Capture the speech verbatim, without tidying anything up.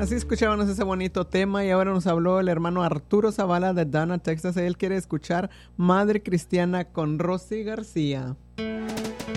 Así escuchábamos ese bonito tema y ahora nos habló el hermano Arturo Zavala de Dana, Texas. Él quiere escuchar Madre Cristiana con Rosy García.